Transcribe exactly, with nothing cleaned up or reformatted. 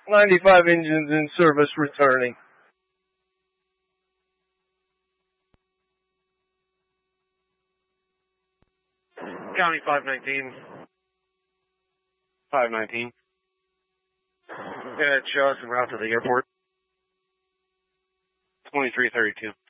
ninety-five engines in service returning. County five nineteen. five nineteen. Yeah, show us en route to the airport. twenty-three thirty-two.